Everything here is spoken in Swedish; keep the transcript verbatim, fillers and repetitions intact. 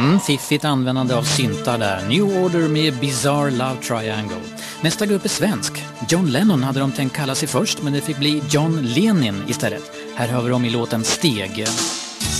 Mm, fiffigt användande av syntar där. New Order med Bizarre Love Triangle. Nästa grupp är svensk. John Lennon hade de tänkt kalla sig först, men det fick bli John Lenin istället. Här hör vi dem i låten Steg.